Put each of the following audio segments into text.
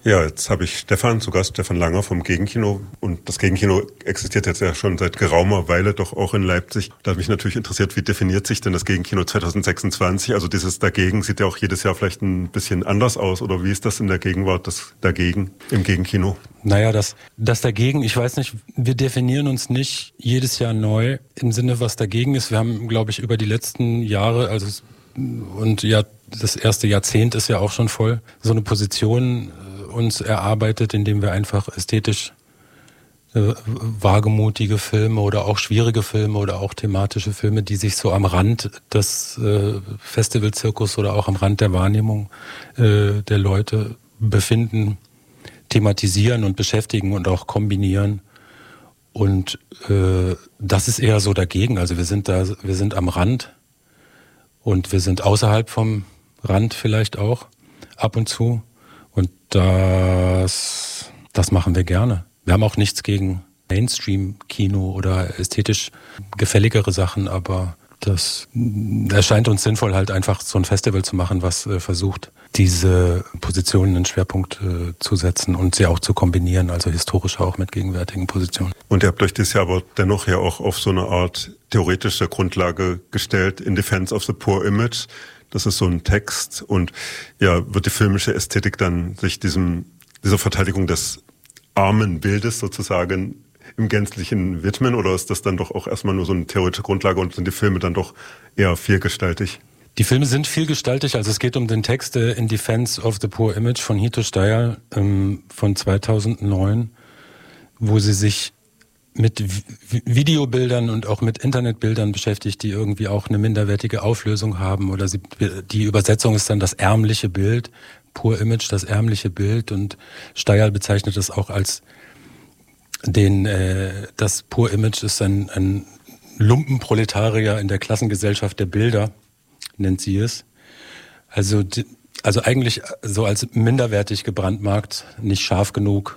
Ja, jetzt habe ich Stefan zu Gast, Stefan Langer vom Gegenkino. Und das Gegenkino existiert jetzt ja schon seit geraumer Weile, doch auch in Leipzig. Da hat mich natürlich interessiert, wie definiert sich denn das Gegenkino 2026? Also dieses Dagegen sieht ja auch jedes Jahr vielleicht ein bisschen anders aus. Oder wie ist das in der Gegenwart, das Dagegen im Gegenkino? Naja, das Dagegen, ich weiß nicht, wir definieren uns nicht jedes Jahr neu im Sinne, was dagegen ist. Wir haben, glaube ich, über die letzten Jahre, das erste Jahrzehnt ist ja auch schon voll, so eine Position uns erarbeitet, indem wir einfach ästhetisch wagemutige Filme oder auch schwierige Filme oder auch thematische Filme, die sich so am Rand des Festivalzirkus oder auch am Rand der Wahrnehmung der Leute befinden, thematisieren und beschäftigen und auch kombinieren. Und das ist eher so dagegen. Also wir sind am Rand und wir sind außerhalb vom Rand vielleicht auch ab und zu. Und das machen wir gerne. Wir haben auch nichts gegen Mainstream-Kino oder ästhetisch gefälligere Sachen, aber das erscheint uns sinnvoll, halt einfach so ein Festival zu machen, was versucht, diese Positionen in den Schwerpunkt zu setzen und sie auch zu kombinieren, also historisch auch mit gegenwärtigen Positionen. Und ihr habt euch dieses Jahr aber dennoch ja auch auf so eine Art theoretische Grundlage gestellt, In Defense of the Poor Image. Das ist so ein Text und ja, wird die filmische Ästhetik dann sich dieser Verteidigung des armen Bildes sozusagen im Gänzlichen widmen oder ist das dann doch auch erstmal nur so eine theoretische Grundlage und sind die Filme dann doch eher vielgestaltig? Die Filme sind vielgestaltig, also es geht um den Text In Defense of the Poor Image von Hito Steyerl von 2009, wo sie sich mit Videobildern und auch mit Internetbildern beschäftigt, die irgendwie auch eine minderwertige Auflösung haben oder die Übersetzung ist dann das ärmliche Bild, Poor Image, das ärmliche Bild und Steyerl bezeichnet es auch als das Poor Image ist ein Lumpenproletarier in der Klassengesellschaft der Bilder, nennt sie es. Also eigentlich so als minderwertig gebrandmarkt, nicht scharf genug,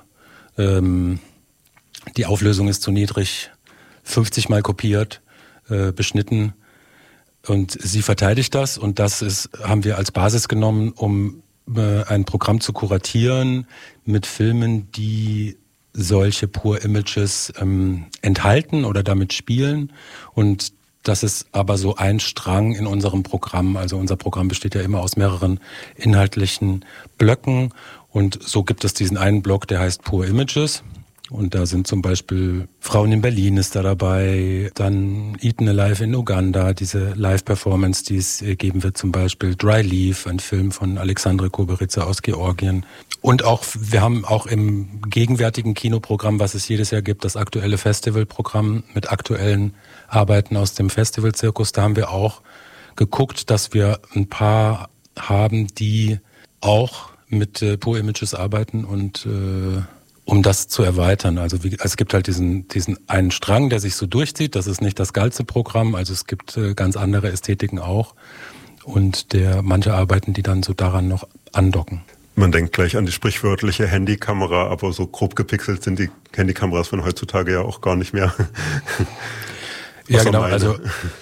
die Auflösung ist zu niedrig, 50 Mal kopiert, beschnitten und sie verteidigt das und haben wir als Basis genommen, um ein Programm zu kuratieren mit Filmen, die solche Poor Images enthalten oder damit spielen und das ist aber so ein Strang in unserem Programm. Also unser Programm besteht ja immer aus mehreren inhaltlichen Blöcken und so gibt es diesen einen Block, der heißt Poor Images. Und da sind zum Beispiel Frauen in Berlin ist da dabei, dann Eaten Alive in Uganda, diese Live-Performance, die es geben wird, zum Beispiel Dry Leaf, ein Film von Alexandre Koberitze aus Georgien. Und wir haben auch im gegenwärtigen Kinoprogramm, was es jedes Jahr gibt, das aktuelle Festivalprogramm mit aktuellen Arbeiten aus dem Festivalzirkus. Da haben wir auch geguckt, dass wir ein paar haben, die auch mit Poor Images arbeiten und um das zu erweitern. Also es gibt halt diesen einen Strang, der sich so durchzieht. Das ist nicht das ganze Programm. Also es gibt ganz andere Ästhetiken auch. Und manche Arbeiten, die dann so daran noch andocken. Man denkt gleich an die sprichwörtliche Handykamera, aber so grob gepixelt sind die Handykameras von heutzutage ja auch gar nicht mehr. Ja, genau. Also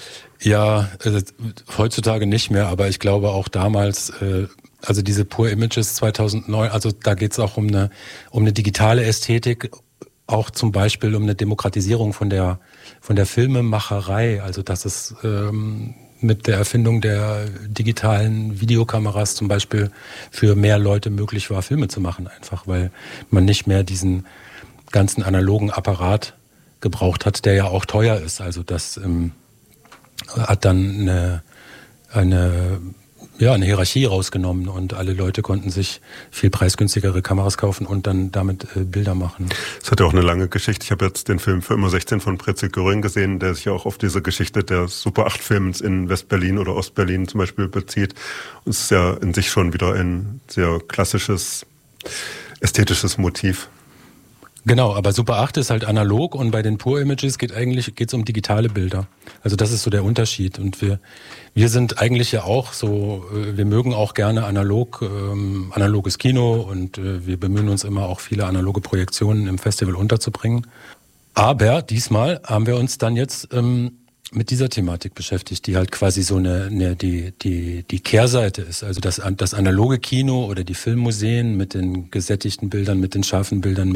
heutzutage nicht mehr, aber ich glaube auch damals, also diese Poor Images 2009, also da geht es auch um eine digitale Ästhetik, auch zum Beispiel um eine Demokratisierung von der Filmemacherei. Also dass es mit der Erfindung der digitalen Videokameras zum Beispiel für mehr Leute möglich war, Filme zu machen einfach, weil man nicht mehr diesen ganzen analogen Apparat gebraucht hat, der ja auch teuer ist. Also das hat dann eine Hierarchie rausgenommen und alle Leute konnten sich viel preisgünstigere Kameras kaufen und dann damit Bilder machen. Es hat ja auch eine lange Geschichte. Ich habe jetzt den Film Für immer 16 von Preetze Göring gesehen, der sich ja auch auf diese Geschichte des Super-8-Films in West-Berlin oder Ost-Berlin zum Beispiel bezieht. Und es ist ja in sich schon wieder ein sehr klassisches, ästhetisches Motiv. Genau, aber Super 8 ist halt analog und bei den Poor Images geht's um digitale Bilder. Also das ist so der Unterschied und wir sind eigentlich ja auch so, wir mögen auch gerne analoges Kino und wir bemühen uns immer auch viele analoge Projektionen im Festival unterzubringen. Aber diesmal haben wir uns dann jetzt mit dieser Thematik beschäftigt, die halt quasi so die Kehrseite ist. Also das analoge Kino oder die Filmmuseen mit den gesättigten Bildern, mit den scharfen Bildern,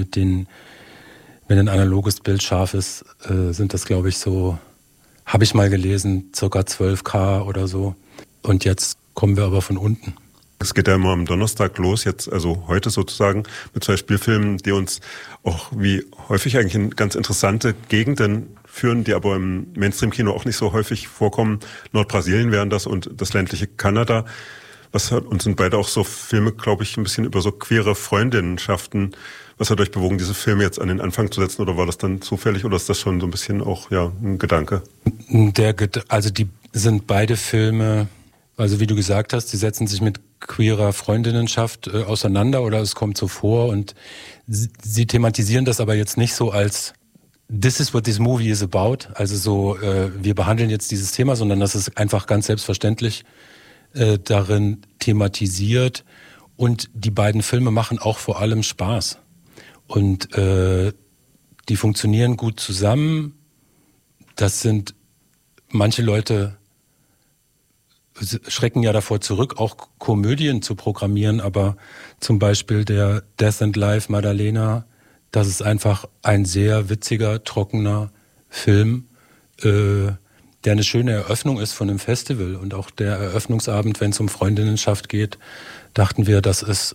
wenn ein analoges Bild scharf ist, sind das, glaube ich, so, habe ich mal gelesen, ca. 12K oder so. Und jetzt kommen wir aber von unten. Es geht ja immer am Donnerstag los, jetzt also heute sozusagen, mit 2 Spielfilmen, die uns auch wie häufig eigentlich in ganz interessante Gegenden führen, die aber im Mainstream-Kino auch nicht so häufig vorkommen. Nordbrasilien wären das und das ländliche Kanada. Und sind beide auch so Filme, glaube ich, ein bisschen über so queere Freundinnenschaften. Was hat euch bewogen, diese Filme jetzt an den Anfang zu setzen, oder war das dann zufällig, oder ist das schon so ein bisschen auch ein Gedanke? Also die sind beide Filme, also wie du gesagt hast, die setzen sich mit queerer Freundinnenschaft auseinander oder es kommt so vor und sie thematisieren das aber jetzt nicht so als "This is what this movie is about", also so wir behandeln jetzt dieses Thema, sondern das ist einfach ganz selbstverständlich darin thematisiert und die beiden Filme machen auch vor allem Spaß und die funktionieren gut zusammen. Das sind, manche Leute schrecken ja davor zurück, auch Komödien zu programmieren, aber zum Beispiel der Death and Life Madalena, das ist einfach ein sehr witziger, trockener Film, der eine schöne Eröffnung ist von einem Festival. Und auch der Eröffnungsabend, wenn es um Freundinnenschaft geht, dachten wir, das ist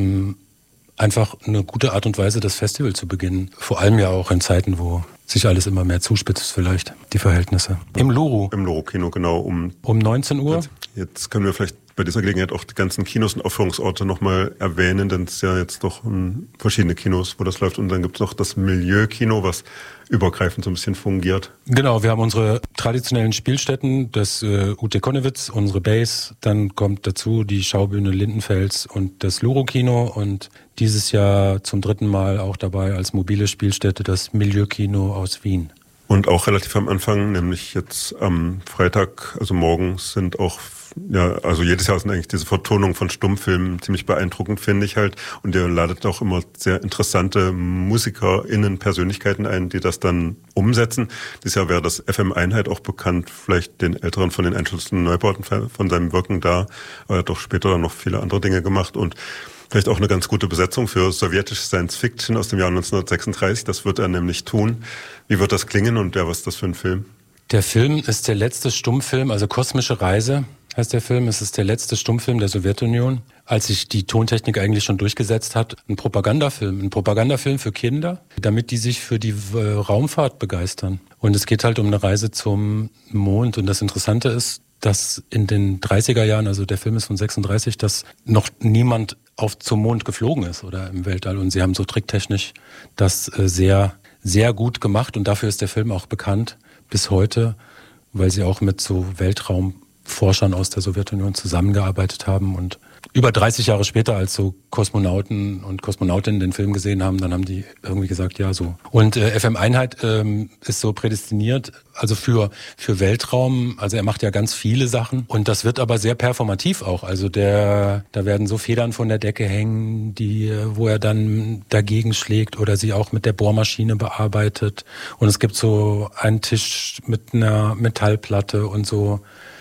einfach eine gute Art und Weise, das Festival zu beginnen. Vor allem ja auch in Zeiten, wo sich alles immer mehr zuspitzt vielleicht, die Verhältnisse. Im Luru. Im Luru-Kino, genau. Um 19 Uhr. Jetzt können wir vielleicht bei dieser Gelegenheit auch die ganzen Kinos und Aufführungsorte nochmal erwähnen, denn es ist ja jetzt doch verschiedene Kinos, wo das läuft. Und dann gibt es noch das Milieu-Kino, was übergreifend so ein bisschen fungiert. Genau, wir haben unsere traditionellen Spielstätten, das UT Konnewitz, unsere Base, dann kommt dazu die Schaubühne Lindenfels und das Luro-Kino und dieses Jahr zum 3. Mal auch dabei als mobile Spielstätte das Milieu-Kino aus Wien. Und auch relativ am Anfang, nämlich jetzt am Freitag, also morgens sind auch, ja, also jedes Jahr sind eigentlich diese Vertonungen von Stummfilmen ziemlich beeindruckend, finde ich halt. Und ihr ladet auch immer sehr interessante MusikerInnen, Persönlichkeiten ein, die das dann umsetzen. Dieses Jahr wäre das FM Einheit auch bekannt, vielleicht den Älteren von den einzelnen Neubauten von seinem Wirken da. Aber er hat doch später dann noch viele andere Dinge gemacht und vielleicht auch eine ganz gute Besetzung für sowjetische Science-Fiction aus dem Jahr 1936. Das wird er nämlich tun. Wie wird das klingen und was ist das für ein Film? Der Film ist der letzte Stummfilm, also Kosmische Reise heißt der Film. Es ist der letzte Stummfilm der Sowjetunion, als sich die Tontechnik eigentlich schon durchgesetzt hat. Ein Propagandafilm für Kinder, damit die sich für die Raumfahrt begeistern. Und es geht halt um eine Reise zum Mond. Und das Interessante ist, dass in den 30er Jahren, also der Film ist von 36, dass noch niemand zum Mond geflogen ist oder im Weltall. Und sie haben so tricktechnisch das sehr, sehr gut gemacht. Und dafür ist der Film auch bekannt bis heute, weil sie auch mit so Weltraumforschern aus der Sowjetunion zusammengearbeitet haben. Und über 30 Jahre später, als so Kosmonauten und Kosmonautinnen den Film gesehen haben, dann haben die irgendwie gesagt, ja, so. Und FM Einheit ist so prädestiniert, also für Weltraum. Also er macht ja ganz viele Sachen und das wird aber sehr performativ auch. Also da werden so Federn von der Decke hängen, wo er dann dagegen schlägt oder sie auch mit der Bohrmaschine bearbeitet. Und es gibt so einen Tisch mit einer Metallplatte und so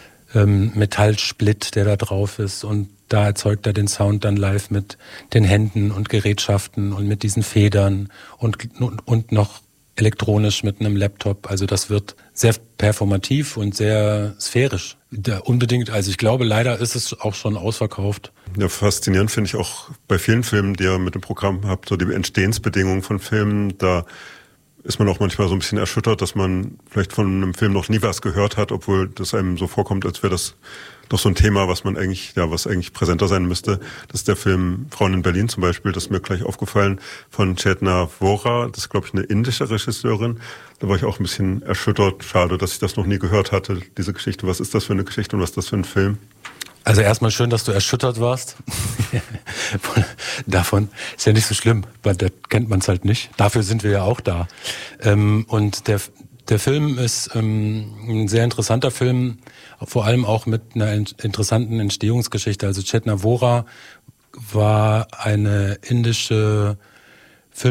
Metallsplit, der da drauf ist und da erzeugt er den Sound dann live mit den Händen und Gerätschaften und mit diesen Federn und noch elektronisch mit einem Laptop. Also das wird sehr performativ und sehr sphärisch. Unbedingt, also ich glaube, leider ist es auch schon ausverkauft. Ja, faszinierend finde ich auch bei vielen Filmen, die ihr mit dem Programm habt, so die Entstehensbedingungen von Filmen, da ist man auch manchmal so ein bisschen erschüttert, dass man vielleicht von einem Film noch nie was gehört hat, obwohl das einem so vorkommt, als wäre das doch so ein Thema, was eigentlich präsenter sein müsste. Das ist der Film Frauen in Berlin zum Beispiel, das ist mir gleich aufgefallen, von Chetna Vora, das ist, glaube ich, eine indische Regisseurin. Da war ich auch ein bisschen erschüttert. Schade, dass ich das noch nie gehört hatte, diese Geschichte. Was ist das für eine Geschichte und was ist das für ein Film? Also erstmal schön, dass du erschüttert warst. Davon ist ja nicht so schlimm, weil da kennt man es halt nicht. Dafür sind wir ja auch da. Und der Film ist ein sehr interessanter Film, vor allem auch mit einer interessanten Entstehungsgeschichte. Also Chetna Vora war eine indische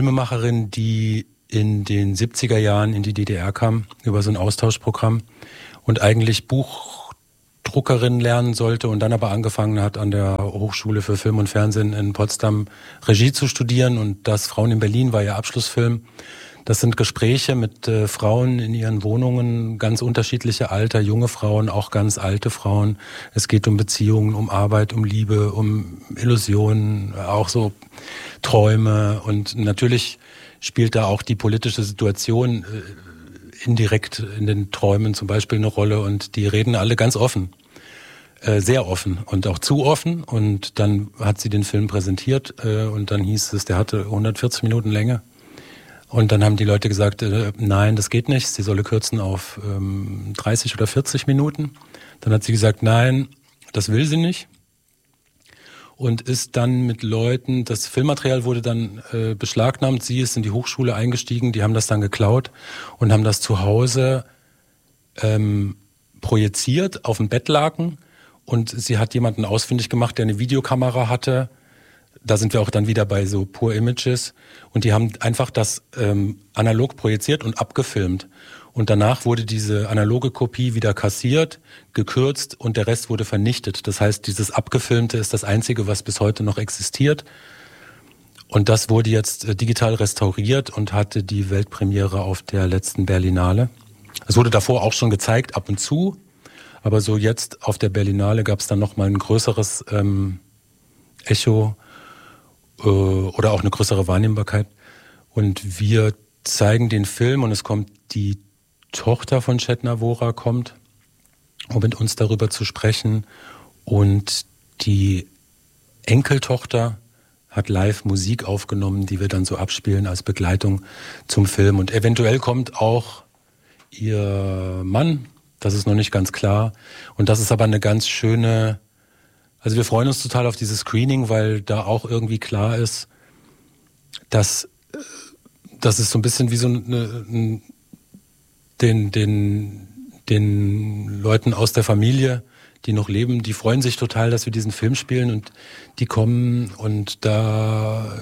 Filmemacherin, die in den 70er Jahren in die DDR kam, über so ein Austauschprogramm und eigentlich Buchdruckerin lernen sollte und dann aber angefangen hat, an der Hochschule für Film und Fernsehen in Potsdam Regie zu studieren, und das Frauen in Berlin war ihr Abschlussfilm. Das sind Gespräche mit Frauen in ihren Wohnungen, ganz unterschiedliche Alter, junge Frauen, auch ganz alte Frauen. Es geht um Beziehungen, um Arbeit, um Liebe, um Illusionen, auch so Träume, und natürlich spielt da auch die politische Situation indirekt in den Träumen zum Beispiel eine Rolle, und die reden alle ganz offen, sehr offen und auch zu offen, und dann hat sie den Film präsentiert und dann hieß es, der hatte 140 Minuten Länge. Und dann haben die Leute gesagt, nein, das geht nicht, sie solle kürzen auf 30 oder 40 Minuten. Dann hat sie gesagt, nein, das will sie nicht. Und ist dann mit Leuten, das Filmmaterial wurde dann beschlagnahmt, sie ist in die Hochschule eingestiegen, die haben das dann geklaut und haben das zu Hause projiziert auf dem Bettlaken, und sie hat jemanden ausfindig gemacht, der eine Videokamera hatte. Da sind wir auch dann wieder bei so Pure Images, und die haben einfach das analog projiziert und abgefilmt. Und danach wurde diese analoge Kopie wieder kassiert, gekürzt, und der Rest wurde vernichtet. Das heißt, dieses Abgefilmte ist das Einzige, was bis heute noch existiert. Und das wurde jetzt digital restauriert und hatte die Weltpremiere auf der letzten Berlinale. Es wurde davor auch schon gezeigt, ab und zu. Aber so jetzt auf der Berlinale gab es dann nochmal ein größeres Echo oder auch eine größere Wahrnehmbarkeit. Und wir zeigen den Film, und es kommt die Tochter von Chetna Vora kommt, um mit uns darüber zu sprechen. Und die Enkeltochter hat live Musik aufgenommen, die wir dann so abspielen als Begleitung zum Film. Und eventuell kommt auch ihr Mann, das ist noch nicht ganz klar. Und das ist aber eine ganz schöne, also wir freuen uns total auf dieses Screening, weil da auch irgendwie klar ist, dass das ist so ein bisschen wie so den Leuten aus der Familie, die noch leben, die freuen sich total, dass wir diesen Film spielen, und die kommen, und da,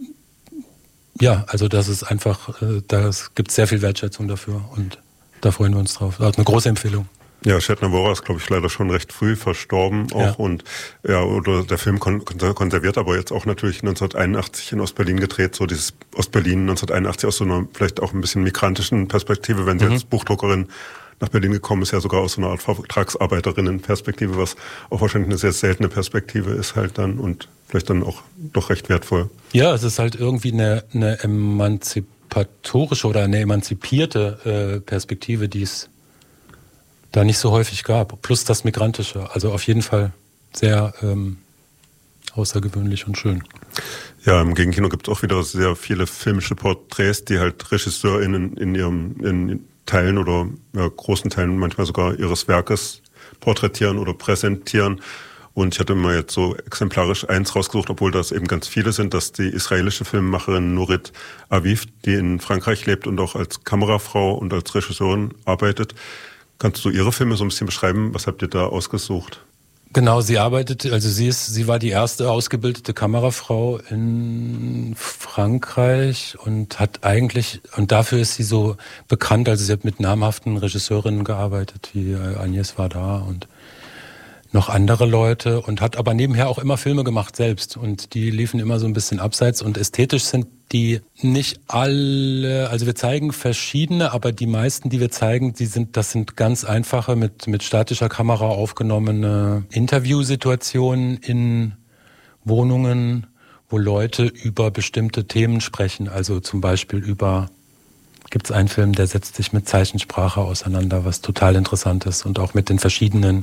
ja, also das ist einfach, da gibt es sehr viel Wertschätzung dafür, und da freuen wir uns drauf. Das ist eine große Empfehlung. Ja, Chetna Vora ist, glaube ich, leider schon recht früh verstorben auch, ja. Und ja, oder der Film konserviert aber jetzt auch natürlich 1981 in Ostberlin gedreht, so dieses Ostberlin 1981 aus so einer vielleicht auch ein bisschen migrantischen Perspektive, wenn sie als Buchdruckerin nach Berlin gekommen ist, ja sogar aus so einer Art Vertragsarbeiterinnen-Perspektive, was auch wahrscheinlich eine sehr seltene Perspektive ist halt dann, und vielleicht dann auch doch recht wertvoll. Ja, es ist halt irgendwie eine emanzipatorische oder eine emanzipierte Perspektive, die es da nicht so häufig gab, plus das Migrantische. Also auf jeden Fall sehr außergewöhnlich und schön. Ja, im Gegenkino gibt es auch wieder sehr viele filmische Porträts, die halt RegisseurInnen in Teilen oder großen Teilen manchmal sogar ihres Werkes porträtieren oder präsentieren. Und ich hatte mal jetzt so exemplarisch eins rausgesucht, obwohl das eben ganz viele sind, dass die israelische Filmemacherin Nurit Aviv, die in Frankreich lebt und auch als Kamerafrau und als Regisseurin arbeitet. Kannst du ihre Filme so ein bisschen beschreiben? Was habt ihr da ausgesucht? Genau, sie arbeitet, also sie war die erste ausgebildete Kamerafrau in Frankreich und hat eigentlich, und dafür ist sie so bekannt, also sie hat mit namhaften Regisseurinnen gearbeitet, wie Agnès Varda und noch andere Leute, und hat aber nebenher auch immer Filme gemacht selbst, und die liefen immer so ein bisschen abseits, und ästhetisch sind die nicht alle, also wir zeigen verschiedene, aber die meisten, die wir zeigen, das sind ganz einfache, mit statischer Kamera aufgenommene Interviewsituationen in Wohnungen, wo Leute über bestimmte Themen sprechen, also zum Beispiel gibt es einen Film, der setzt sich mit Zeichensprache auseinander, was total interessant ist, und auch mit in verschiedenen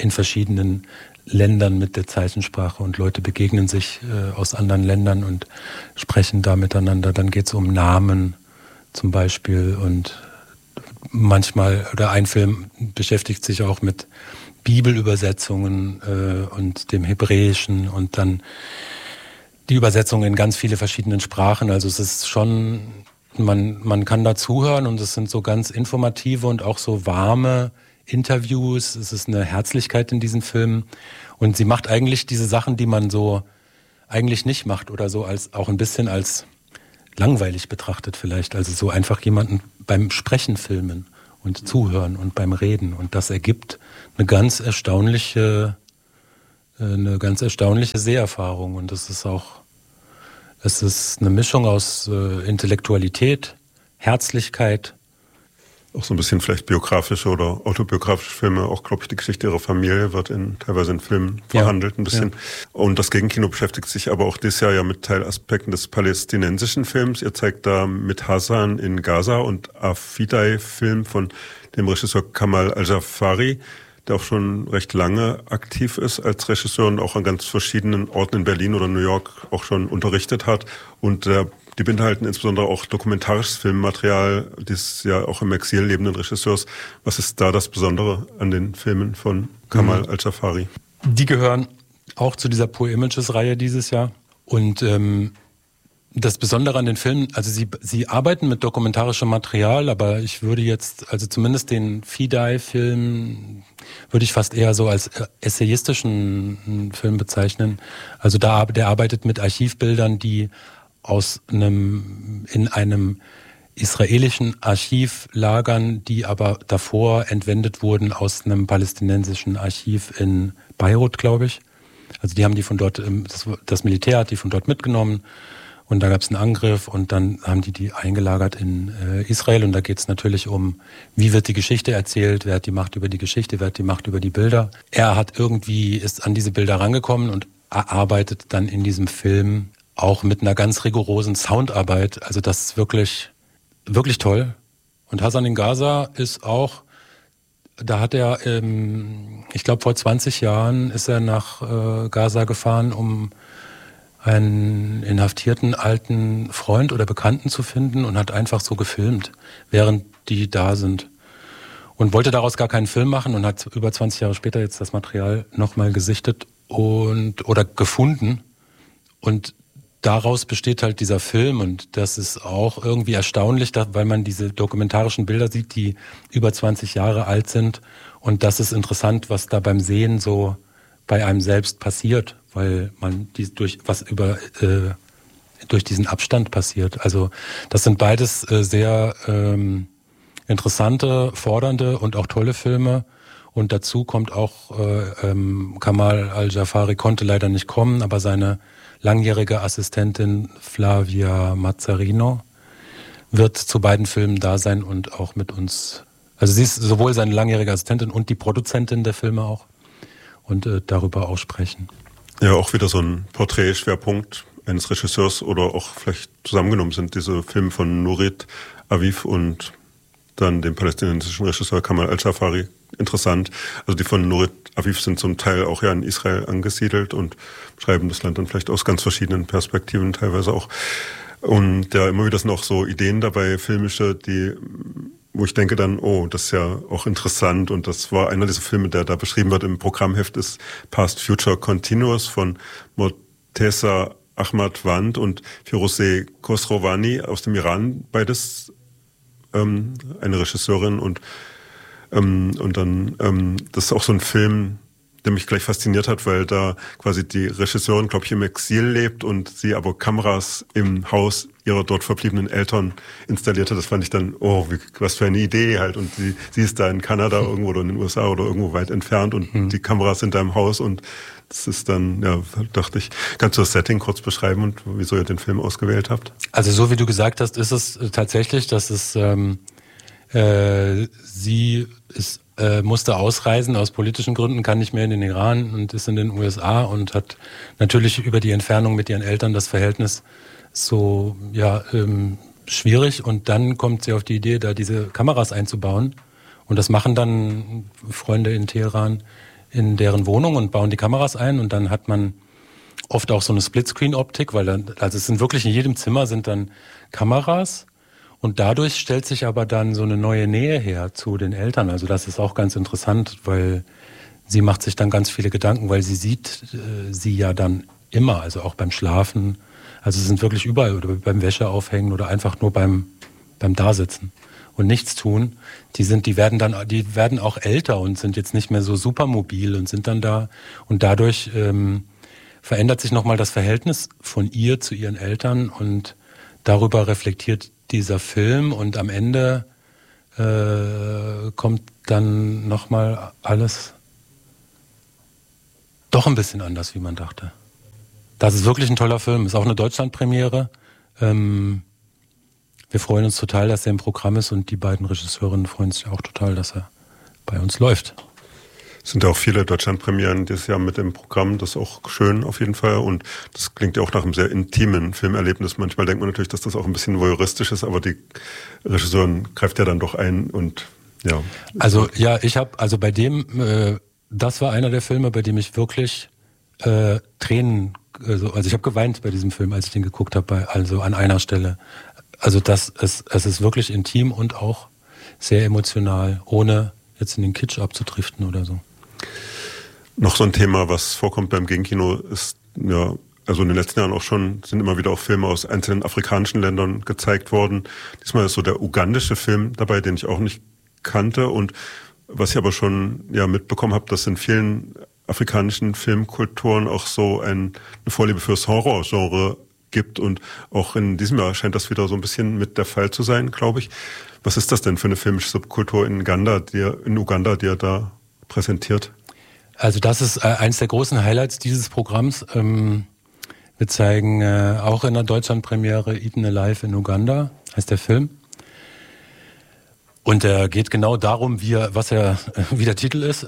Ländern mit der Zeichensprache, und Leute begegnen sich aus anderen Ländern und sprechen da miteinander. Dann geht es um Namen zum Beispiel, und manchmal, oder ein Film beschäftigt sich auch mit Bibelübersetzungen und dem Hebräischen, und dann die Übersetzung in ganz viele verschiedene Sprachen. Also es ist schon, man kann da zuhören, und es sind so ganz informative und auch so warme Interviews. Es ist eine Herzlichkeit in diesen Filmen, und sie macht eigentlich diese Sachen, die man so eigentlich nicht macht, oder so als auch ein bisschen als langweilig betrachtet vielleicht. Also so einfach jemanden beim Sprechen filmen und Zuhören und beim Reden. Und das ergibt eine ganz erstaunliche Seherfahrung. Und es ist eine Mischung aus Intellektualität, Herzlichkeit. Auch so ein bisschen vielleicht biografische oder autobiografische Filme, auch, glaube ich, die Geschichte ihrer Familie wird teilweise in Filmen verhandelt ein bisschen. Ja. Und das Gegenkino beschäftigt sich aber auch dieses Jahr ja mit Teilaspekten des palästinensischen Films. Ihr zeigt da mit Hasan in Gaza und Afidai-Film von dem Regisseur Kamal Al-Jafari, der auch schon recht lange aktiv ist als Regisseur und auch an ganz verschiedenen Orten in Berlin oder New York auch schon unterrichtet hat. Und die beinhalten insbesondere auch dokumentarisches Filmmaterial des ja auch im Exil lebenden Regisseurs. Was ist da das Besondere an den Filmen von Kamal Al-Jafari? Die gehören auch zu dieser Poor Images-Reihe dieses Jahr. Und das Besondere an den Filmen, also sie arbeiten mit dokumentarischem Material, aber ich würde jetzt, also zumindest den Fidai-Film würde ich fast eher so als essayistischen Film bezeichnen. Also der arbeitet mit Archivbildern, die in einem israelischen Archiv lagern, die aber davor entwendet wurden aus einem palästinensischen Archiv in Beirut, glaube ich. Also die haben die von dort, das Militär hat die von dort mitgenommen und da gab es einen Angriff und dann haben die eingelagert in Israel und da geht es natürlich um, wie wird die Geschichte erzählt, wer hat die Macht über die Geschichte, wer hat die Macht über die Bilder. Ist an diese Bilder rangekommen und arbeitet dann in diesem Film auch mit einer ganz rigorosen Soundarbeit. Also das ist wirklich, wirklich toll. Und Hasan in Gaza ist auch, da hat er, ich glaube vor 20 Jahren ist er nach Gaza gefahren, um einen inhaftierten alten Freund oder Bekannten zu finden und hat einfach so gefilmt, während die da sind. Und wollte daraus gar keinen Film machen und hat über 20 Jahre später jetzt das Material nochmal gesichtet oder gefunden. Und daraus besteht halt dieser Film und das ist auch irgendwie erstaunlich, weil man diese dokumentarischen Bilder sieht, die über 20 Jahre alt sind und das ist interessant, was da beim Sehen so bei einem selbst passiert, weil man durch diesen Abstand passiert. Also das sind beides sehr interessante, fordernde und auch tolle Filme. Und dazu kommt auch, Kamal Al-Jafari konnte leider nicht kommen, aber seine langjährige Assistentin Flavia Mazzarino wird zu beiden Filmen da sein und auch mit uns, also sie ist sowohl seine langjährige Assistentin und die Produzentin der Filme auch und darüber auch sprechen. Ja, auch wieder so ein Porträtschwerpunkt eines Regisseurs oder auch vielleicht zusammengenommen sind diese Filme von Nurit Aviv und dann dem palästinensischen Regisseur Kamal Al-Jafari interessant. Also die von Nurit Aviv sind zum Teil auch ja in Israel angesiedelt und beschreiben das Land dann vielleicht aus ganz verschiedenen Perspektiven teilweise auch. Und ja, immer wieder sind auch so Ideen dabei, filmische, wo ich denke dann, oh, das ist ja auch interessant. Und das war einer dieser Filme, der da beschrieben wird im Programmheft, ist Past Future Continuous von Morteza Ahmad Wand und Firuzeh Khosrowani aus dem Iran, beides eine Regisseurin und dann das ist auch so ein Film, der mich gleich fasziniert hat, weil da quasi die Regisseurin, glaube ich, im Exil lebt und sie aber Kameras im Haus ihrer dort verbliebenen Eltern installiert hat. Das fand ich dann, was für eine Idee halt. Und sie ist da in Kanada irgendwo oder in den USA oder irgendwo weit entfernt und die Kameras sind da im Haus und das ist dann, ja, dachte ich, kannst du das Setting kurz beschreiben und wieso ihr den Film ausgewählt habt? Also so wie du gesagt hast, ist es tatsächlich, dass es sie musste ausreisen aus politischen Gründen, kann nicht mehr in den Iran und ist in den USA und hat natürlich über die Entfernung mit ihren Eltern das Verhältnis so schwierig und dann kommt sie auf die Idee, da diese Kameras einzubauen und das machen dann Freunde in Teheran in deren Wohnung und bauen die Kameras ein und dann hat man oft auch so eine Splitscreen-Optik, also es sind wirklich in jedem Zimmer sind dann Kameras. Und dadurch stellt sich aber dann so eine neue Nähe her zu den Eltern. Also das ist auch ganz interessant, weil sie macht sich dann ganz viele Gedanken, weil sie sieht sie ja dann immer, also auch beim Schlafen. Also sie sind wirklich überall oder beim Wäscheaufhängen oder einfach nur beim Dasitzen und nichts tun. Die werden auch älter und sind jetzt nicht mehr so supermobil und sind dann da. Und dadurch verändert sich nochmal das Verhältnis von ihr zu ihren Eltern und darüber reflektiert dieser Film und am Ende kommt dann nochmal alles doch ein bisschen anders, wie man dachte. Das ist wirklich ein toller Film, ist auch eine Deutschlandpremiere. Wir freuen uns total, dass er im Programm ist und die beiden Regisseurinnen freuen sich auch total, dass er bei uns läuft. Es sind ja auch viele Deutschlandpremieren dieses Jahr mit im Programm, das ist auch schön auf jeden Fall und das klingt ja auch nach einem sehr intimen Filmerlebnis. Manchmal denkt man natürlich, dass das auch ein bisschen voyeuristisch ist, aber die Regisseurin greift ja dann doch ein und ja. Also ja, bei dem, das war einer der Filme, bei dem ich wirklich Tränen, also ich habe geweint bei diesem Film, als ich den geguckt habe, also an einer Stelle. Also es ist wirklich intim und auch sehr emotional, ohne jetzt in den Kitsch abzudriften oder so. Noch so ein Thema, was vorkommt beim Gegenkino, ist, ja, also in den letzten Jahren auch schon, sind immer wieder auch Filme aus einzelnen afrikanischen Ländern gezeigt worden. Diesmal ist so der ugandische Film dabei, den ich auch nicht kannte und was ich aber schon mitbekommen habe, dass in vielen afrikanischen Filmkulturen auch so eine Vorliebe fürs Horrorgenre gibt und auch in diesem Jahr scheint das wieder so ein bisschen mit der Fall zu sein, glaube ich. Was ist das denn für eine filmische Subkultur in Uganda, die er da präsentiert? Also das ist eines der großen Highlights dieses Programms. Wir zeigen auch in der Deutschlandpremiere Eaten Alive in Uganda, heißt der Film. Und er geht genau darum, wie der Titel ist.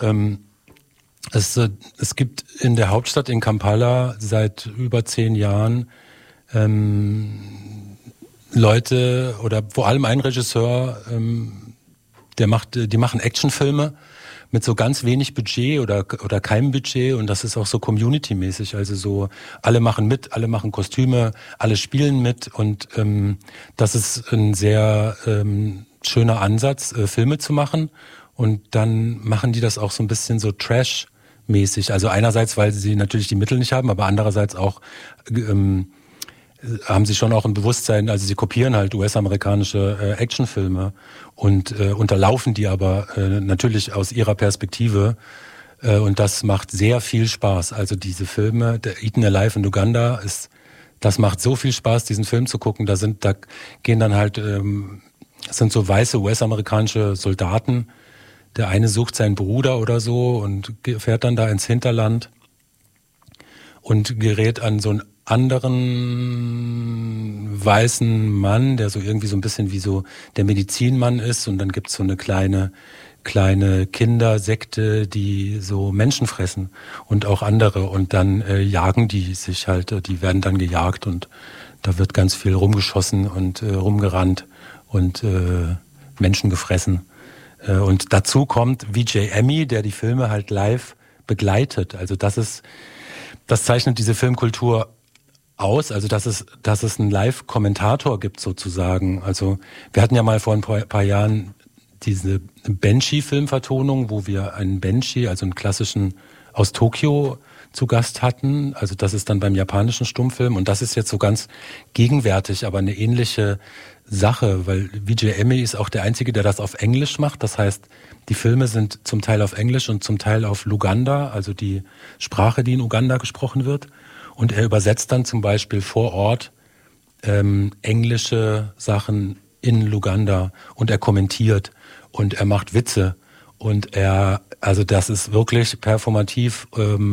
Es gibt in der Hauptstadt in Kampala seit über 10 Jahren Leute oder vor allem ein Regisseur, die machen Actionfilme mit so ganz wenig Budget oder keinem Budget und das ist auch so Community-mäßig, also so alle machen mit, alle machen Kostüme, alle spielen mit und das ist ein sehr schöner Ansatz, Filme zu machen und dann machen die das auch so ein bisschen so Trash-mäßig, also einerseits, weil sie natürlich die Mittel nicht haben, aber andererseits auch haben sie schon auch ein Bewusstsein, also sie kopieren halt US-amerikanische Actionfilme und unterlaufen die aber natürlich aus ihrer Perspektive und das macht sehr viel Spaß. Also diese Filme, der Eaten Alive in Uganda, das macht so viel Spaß, diesen Film zu gucken. Da gehen dann halt, es sind so weiße US-amerikanische Soldaten. Der eine sucht seinen Bruder oder so und fährt dann da ins Hinterland und gerät an so einen anderen weißen Mann, der so irgendwie so ein bisschen wie so der Medizinmann ist und dann gibt's so eine kleine Kindersekte, die so Menschen fressen und auch andere und dann jagen die sich halt, die werden dann gejagt und da wird ganz viel rumgeschossen und rumgerannt und Menschen gefressen. Und dazu kommt Vijay Emmy, der die Filme halt live begleitet. Also das zeichnet diese Filmkultur aus, also dass es einen Live-Kommentator gibt sozusagen. Also wir hatten ja mal vor ein paar Jahren diese Benchi-Filmvertonung, wo wir einen Benchi, also einen klassischen aus Tokio zu Gast hatten. Also das ist dann beim japanischen Stummfilm und das ist jetzt so ganz gegenwärtig, aber eine ähnliche Sache, weil Vijay Emmy ist auch der Einzige, der das auf Englisch macht. Das heißt, die Filme sind zum Teil auf Englisch und zum Teil auf Luganda, also die Sprache, die in Uganda gesprochen wird. Und er übersetzt dann zum Beispiel vor Ort englische Sachen in Luganda und er kommentiert und er macht Witze und also das ist wirklich performativ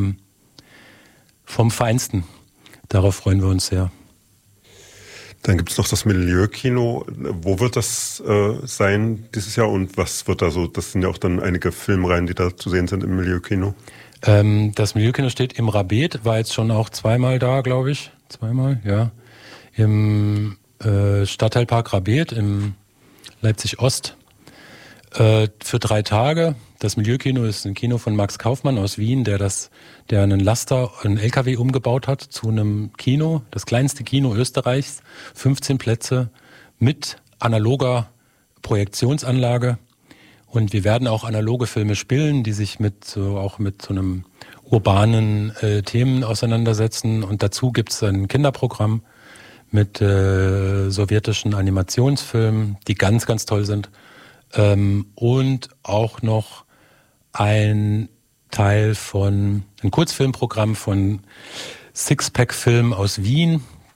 vom Feinsten. Darauf freuen wir uns sehr. Dann gibt es noch das Milieukino. Wo wird das sein dieses Jahr und was wird da so? Das sind ja auch dann einige Filmreihen, die da zu sehen sind im Milieukino. Das Milieukino steht im Rabet, war jetzt schon auch zweimal da, glaube ich. Zweimal, ja. Im Stadtteilpark Rabet, im Leipzig-Ost. Für 3 Tage. Das Milieukino ist ein Kino von Max Kaufmann aus Wien, der einen LKW umgebaut hat zu einem Kino, das kleinste Kino Österreichs, 15 Plätze mit analoger Projektionsanlage. Und wir werden auch analoge Filme spielen, die sich auch mit so einem urbanen Themen auseinandersetzen. Und dazu gibt es ein Kinderprogramm mit sowjetischen Animationsfilmen, die ganz, ganz toll sind. Und auch noch ein Kurzfilmprogramm von Sixpack Film aus Wien,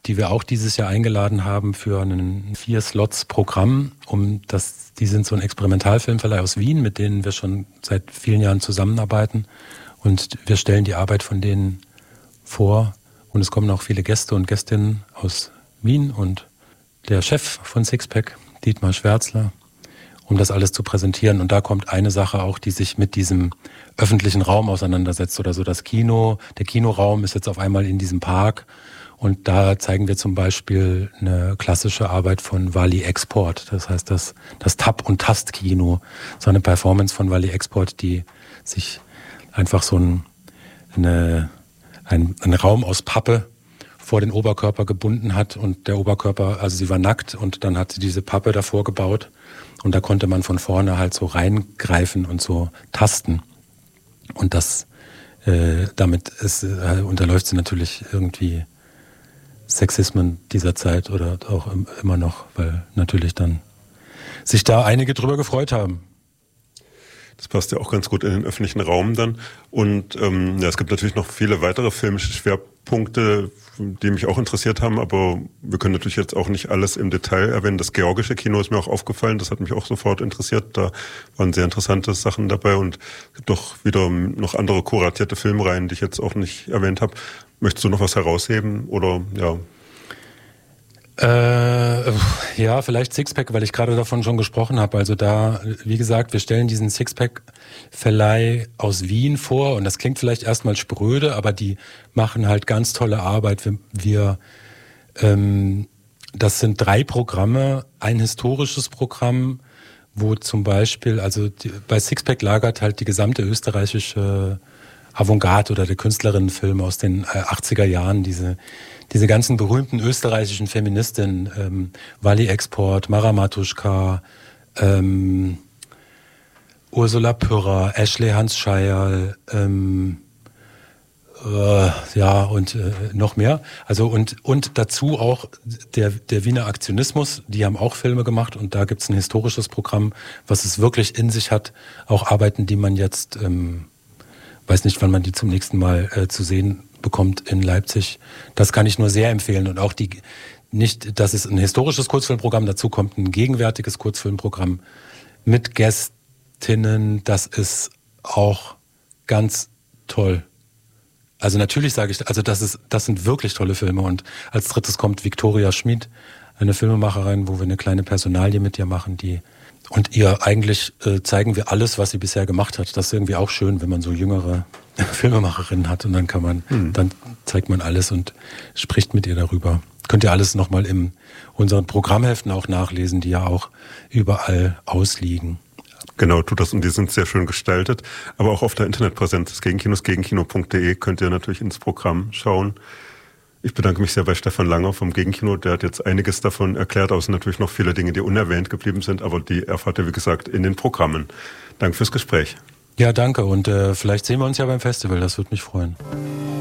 die wir auch dieses Jahr eingeladen haben für ein 4-Slots-Programm. Die sind so ein Experimentalfilmverleih aus Wien, mit denen wir schon seit vielen Jahren zusammenarbeiten. Und wir stellen die Arbeit von denen vor. Und es kommen auch viele Gäste und Gästinnen aus Wien und der Chef von Sixpack, Dietmar Schwärzler, um das alles zu präsentieren. Und da kommt eine Sache auch, die sich mit diesem öffentlichen Raum auseinandersetzt oder so. Das Kino, der Kinoraum ist jetzt auf einmal in diesem Park. Und da zeigen wir zum Beispiel eine klassische Arbeit von Wally Export. Das heißt, das Tab- und Tastkino. So eine Performance von Wally Export, die sich einfach so einen Raum aus Pappe vor den Oberkörper gebunden hat. Und der Oberkörper, also sie war nackt und dann hat sie diese Pappe davor gebaut. Und da konnte man von vorne halt so reingreifen und so tasten. Und das, damit unterläuft sie natürlich irgendwie Sexismen dieser Zeit oder auch immer noch, weil natürlich dann sich da einige drüber gefreut haben. Das passt ja auch ganz gut in den öffentlichen Raum dann. Und es gibt natürlich noch viele weitere filmische Schwerpunkte, die mich auch interessiert haben, aber wir können natürlich jetzt auch nicht alles im Detail erwähnen. Das georgische Kino ist mir auch aufgefallen, das hat mich auch sofort interessiert. Da waren sehr interessante Sachen dabei und es gibt doch wieder noch andere kuratierte Filmreihen, die ich jetzt auch nicht erwähnt habe. Möchtest du noch was herausheben oder ja? Ja, vielleicht Sixpack, weil ich gerade davon schon gesprochen habe. Also da, wie gesagt, wir stellen diesen Sixpack-Verleih aus Wien vor und das klingt vielleicht erstmal spröde, aber die machen halt ganz tolle Arbeit. Das sind 3 Programme, ein historisches Programm, wo zum Beispiel, bei Sixpack lagert halt die gesamte österreichische Avantgarde oder der Künstlerinnenfilme aus den 80er Jahren, diese ganzen berühmten österreichischen Feministinnen, Wally Export, Mara Matuschka, Ursula Pyrrer, Ashley Hans-Scheierl, und noch mehr. Also und dazu auch der Wiener Aktionismus, die haben auch Filme gemacht und da gibt's ein historisches Programm, was es wirklich in sich hat, auch Arbeiten, die man jetzt weiß nicht, wann man die zum nächsten Mal zu sehen bekommt in Leipzig. Das kann ich nur sehr empfehlen. Und auch dass es ein historisches Kurzfilmprogramm, dazu kommt ein gegenwärtiges Kurzfilmprogramm mit Gästinnen. Das ist auch ganz toll. Also natürlich sage ich, das sind wirklich tolle Filme. Und als drittes kommt Viktoria Schmid, eine Filmemacherin, wo wir eine kleine Personalie mit ihr machen, und ihr eigentlich zeigen wir alles, was sie bisher gemacht hat. Das ist irgendwie auch schön, wenn man so jüngere Filmemacherinnen hat und dann zeigt man alles und spricht mit ihr darüber. Könnt ihr alles nochmal in unseren Programmheften auch nachlesen, die ja auch überall ausliegen. Genau, tut das und die sind sehr schön gestaltet, aber auch auf der Internetpräsenz des Gegenkinos, gegenkino.de, könnt ihr natürlich ins Programm schauen. Ich bedanke mich sehr bei Stefan Langer vom Gegenkino. Der hat jetzt einiges davon erklärt, außer natürlich noch viele Dinge, die unerwähnt geblieben sind, aber die erfahrt ihr, wie gesagt, in den Programmen. Danke fürs Gespräch. Ja, danke und vielleicht sehen wir uns ja beim Festival, das würde mich freuen.